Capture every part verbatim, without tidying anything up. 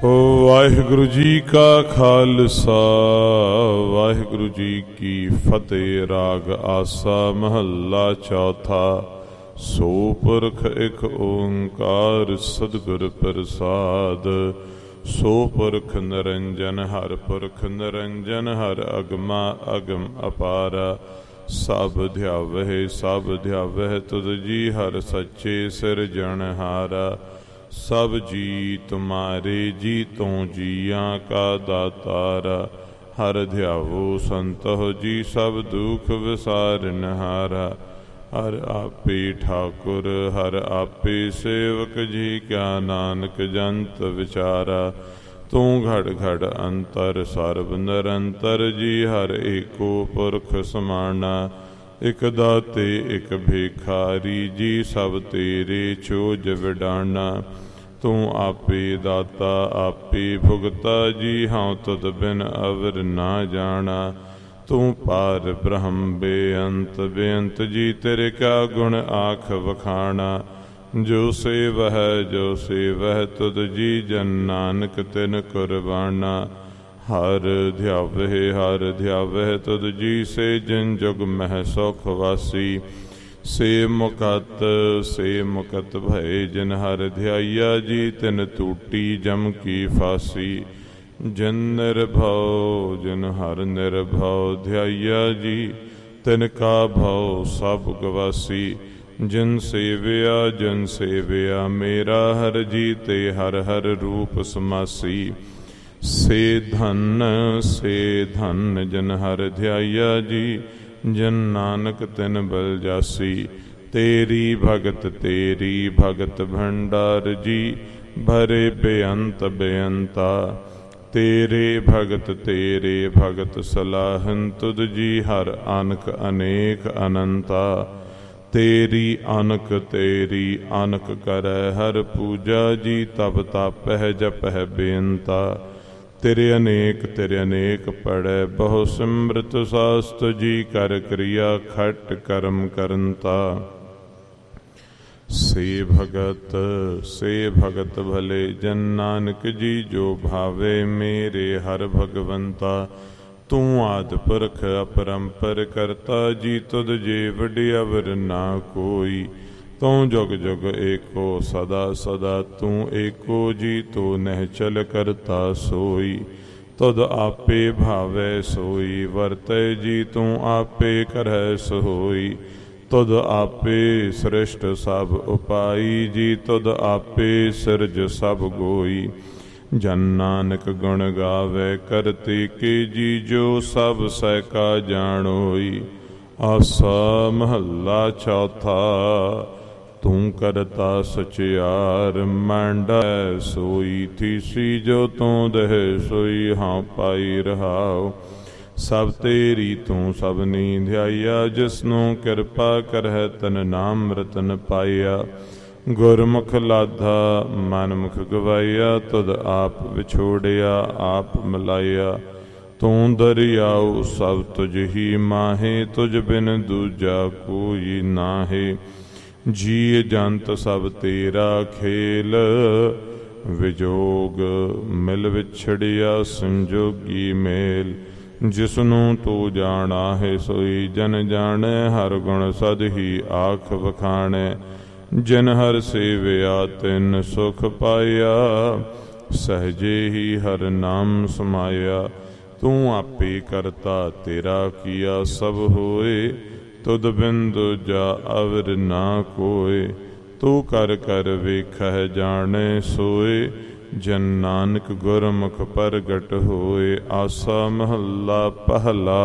ਵਾਹਿਗੁਰੂ ਜੀ ਕਾ ਖਾਲਸਾ ਵਾਹਿਗੁਰੂ ਜੀ ਕੀ ਫਤਿਹ। ਰਾਗ ਆਸਾ ਮਹੱਲਾ ਚੌਥਾ। ਸੋ ਪੁਰਖ ਇਕ ਓੰਕਾਰ ਸਤਿਗੁਰ ਪ੍ਰਸਾਦ। ਸੋ ਪੁਰਖ ਨਿਰੰਜਨ ਹਰਿ ਪੁਰਖ ਨਿਰੰਜਨ ਹਰਿ ਅਗਮਾ ਅਗਮ ਅਪਾਰ। ਸਭ ਧਿਆਵਹਿ ਸਭ ਧਿਆਵਹਿ ਤੁਧ ਜੀ ਹਰਿ ਸੱਚੇ ਸਿਰਜਣਹਾਰਾ। ਸਭ ਜੀ ਤੁਮਾਰੇ ਜੀ ਤੋਂ ਜੀਆਂ ਕਾ ਦਾਤਾਰਾ। ਹਰਿ ਧਿਆਵੋ ਸੰਤੋ ਜੀ ਸਭ ਦੁਖ ਵਿਸਾਰਨਹਾਰਾ। ਹਰਿ ਆਪੇ ਠਾਕੁਰ ਹਰਿ ਆਪੇ ਸੇਵਕ ਜੀ ਕਿਆ ਨਾਨਕ ਜੰਤ ਵਿਚਾਰਾ। ਤੂੰ ਘੜ ਘੜ ਅੰਤਰ ਸਰਬ ਨਿਰੰਤਰ ਜੀ ਹਰਿ ਏਕੋ ਪੁਰਖ ਸਮਾਣਾ। ਇਕ ਦਾਤੇ ਇਕ ਭੇਖਾਰੀ ਜੀ ਸਭ ਤੇਰੇ ਚੋਜ ਵਿਡਾਣਾ। ਤੂੰ ਆਪੇ ਦਾਤਾ ਆਪੇ ਭੁਗਤਾ ਜੀ ਹਉ ਤੁਧ ਬਿਨ ਅਵਰ ਨਾ ਜਾਣਾ। ਤੂੰ ਪਾਰ ਬ੍ਰਹਮ ਬੇਅੰਤ ਬੇਅੰਤ ਜੀ ਤੇਰੇ ਕਾ ਗੁਣ ਆਖ ਵਖਾਣਾ। ਜੋ ਸੇਵਹਿ ਜੋ ਸੇਵਹਿ ਤੁਧ ਜੀ ਜਨ ਨਾਨਕ ਤਿਨ ਕੁਰਬਾਨਾ। ਹਰ ਧਿਆਵਹਿ ਹਰ ਧਿਆਵਹਿ ਤੁਧ ਜੀ ਸੇ ਜਿਨ ਜੁਗ ਮਹਿ ਸੁਖ ਵਾਸੀ। ਸੇ ਮੁਕਤ ਸੇ ਮੁਕਤ ਭਏ ਜਿਨ ਹਰਿ ਧਿਆਈਆ ਜੀ ਤਿਨ ਟੂਟੀ ਜਮ ਕੀ ਫਾਸੀ। ਜਿਨ ਨਿਰਭਉ ਜਿਨ ਹਰਿ ਨਿਰਭਉ ਧਿਆਈਆ ਜੀ ਤਿਨ ਕਾ ਭਉ ਸਭ ਗਵਾਸੀ। ਜਿਨ ਸੇਵਿਆ ਜਿਨ ਸੇਵਿਆ ਮੇਰਾ ਹਰਿ ਜੀ ਤੇ ਹਰਿ ਹਰਿ ਰੂਪ ਸਮਾਸੀ। ਸੇ ਧਨ ਸੇ ਧਨ ਜਿਨ ਹਰਿ ਧਿਆਈਆ ਜੀ ਜਨ ਨਾਨਕ ਤਿਨ ਬਲ ਜਾਸੀ। ਤੇਰੀ ਭਗਤ ਤੇਰੀ ਭਗਤ ਭੰਡਾਰ ਜੀ ਭਰੇ ਬੇਅੰਤ ਬੇਅੰਤਾ। ਤੇਰੇ ਭਗਤ ਤੇਰੇ ਭਗਤ ਸਲਾਹਨ ਤੁਧ ਜੀ ਹਰ ਅਨਕ ਅਨੇਕ ਅਨੰਤਾ। ਤੇਰੀ ਅਨਕ ਤੇਰੀ ਅਨਕ ਕਰੈ ਹਰ ਪੂਜਾ ਜੀ ਤਬ ਤਾਪਹਿ ਜਪਹਿ ਬੇਅੰਤਾ। ਤੇਰੇ ਅਨੇਕ ਤੇਰੇ ਅਨੇਕ ਪੜੈ ਬਹੁ ਸਿਮਰਤ ਸਾਸਤ ਜੀ ਕਰ ਕਿਰਿਆ ਖਟ ਕਰਮ ਕਰੰਤਾ। ਸੇ ਭਗਤ ਸੇ ਭਗਤ ਭਲੇ ਜਨ ਨਾਨਕ ਜੀ ਜੋ ਭਾਵੇ ਮੇਰੇ ਹਰ ਭਗਵੰਤਾ। ਤੂੰ ਆਦਿ ਪੁਰਖ ਅਪਰੰਪਰ ਕਰਤਾ ਜੀ ਤੁਧ ਜੇ ਵਡਿਆਵਰ ਨਾ ਕੋਈ। ਤੂੰ ਜੁਗ ਜੁਗ ਏਕੋ ਸਦਾ ਸਦਾ ਤੂੰ ਏਕੋ ਜੀ ਤੂੰ ਨਿਹਚਲ ਕਰਤਾ ਸੋਈ। ਤੁਧ ਆਪੇ ਭਾਵੈ ਸੋਈ ਵਰਤੈ ਜੀ ਤੂੰ ਆਪੇ ਕਰਹਿ ਸੋਈ। ਤੁਧ ਆਪੇ ਸ੍ਰਿਸ਼ਟ ਸਭ ਉਪਾਈ ਜੀ ਤੁਧ ਆਪੇ ਸਿਰਜ ਸਭ ਗੋਈ। ਜਨ ਨਾਨਕ ਗੁਣ ਗਾਵੇ ਕਰਤੇ ਕੇ ਜੀ ਜੋ ਸਭ ਸਹਿ ਕਾ ਜਾਣੋਈ। ਆਸਾ ਮਹੱਲਾ ਚੌਥਾ। ਤੂੰ ਕਰਤਾ ਸਚਿਆਰ ਮੰਡੈ ਸੋਈ ਥੀਸੀ ਜੋ ਤੂੰ ਦਹਿ ਸੋਈ ਹਾਂ ਪਾਈ ਰਹਾਉ। ਸਭ ਤੇਰੀ ਤੂੰ ਸਭਨੀ ਧਿਆਈਆ ਜਿਸਨੂੰ ਕਿਰਪਾ ਕਰਹਿ ਤਨ ਨਾਮ ਰਤਨ ਪਾਈਆ। ਗੁਰਮੁਖ ਲਾਧਾ ਮਨ ਮੁਖ ਗਵਾਈਆ ਤੁਧ ਆਪ ਵਿਛੋੜਿਆ ਆਪ ਮਿਲਾਈਆ। ਤੂੰ ਦਰਿਆਉ ਸਭ ਤੁਝ ਹੀ ਮਾਹੇ ਤੁਝ ਬਿਨ ਦੂਜਾ ਕੋਈ ਨਾਹੇ। ਜੀ ਜੰਤ ਸਭ ਤੇਰਾ ਖੇਲ ਵਿਜੋਗ ਮਿਲ ਵਿਛੜਿਆ ਸੰਜੋਗੀ ਮੇਲ। ਜਿਸਨੂੰ ਤੂੰ ਜਾਣਾ ਹੈ ਸੋਈ ਜਨ ਜਾਣੈ ਹਰ ਗੁਣ ਸਦ ਹੀ ਆਖ ਵਖਾਣੈ। ਜਿਨ ਹਰ ਸੇਵਿਆ ਤਿਨ ਸੁਖ ਪਾਇਆ ਸਹਜੇ ਹੀ ਹਰ ਨਾਮ ਸਮਾਇਆ। ਤੂੰ ਆਪੇ ਕਰਤਾ ਤੇਰਾ ਕੀਆ ਸਭ ਹੋਏ ਤੁਧ ਬਿਨ ਦੂਜਾ ਅਵਰ ਨਾ ਕੋਇ। ਤੂੰ ਕਰ ਕਰ ਵੇਖਹਿ ਜਾਣੈ ਸੋਏ ਜਨ ਨਾਨਕ ਗੁਰਮੁਖ ਪ੍ਰਗਟ ਹੋਏ। ਆਸਾ ਮਹੱਲਾ ਪਹਿਲਾ।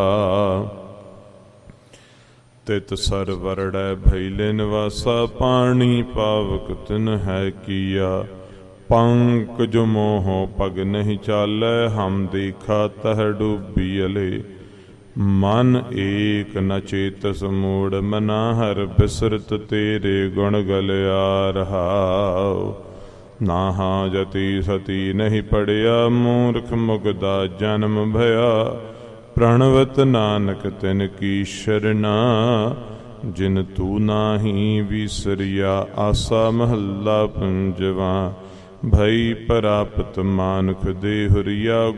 ਤਿਤ ਸਰ ਵਰੜੈ ਭੈਲੇ ਨਿਵਾਸਾ ਪਾਣੀ ਪਾਵਕ ਤਿਨ ਹੈ ਕੀਆ। ਪੰਕ ਜੋ ਮੋਹ ਪਗ ਨਹੀਂ ਚਾਲੈ ਹਮ ਦੇਖਾ ਤਹ ਡੂਬੀ ਅਲੇ। ਮਨ ਏਕ ਨ ਚੇਤਸ ਮੂੜ ਮਨਾ ਹਰ ਬਿਸਰਤ ਤੇਰੇ ਗੁਣ ਗਲਿਆ ਰਹਾਉ। ਨਾਹਾ ਜਤੀ ਸਤੀ ਨਹੀਂ ਪੜਿਆ ਮੂਰਖ ਮੁਗਦਾ ਜਨਮ ਭਇਆ। ਪ੍ਰਣਵਤ ਨਾਨਕ ਤਿਨ ਕੀ ਸ਼ਰਨਾ ਜਿਨ ਤੂੰ ਨਾਹੀ ਵਿਸਰਿਆ। ਆਸਾ ਮਹੱਲਾ ਪੰਜਵਾ। ਭਈ ਪ੍ਰਾਪਤ ਮਾਨੁਖ ਦੇਹੁਰੀਆ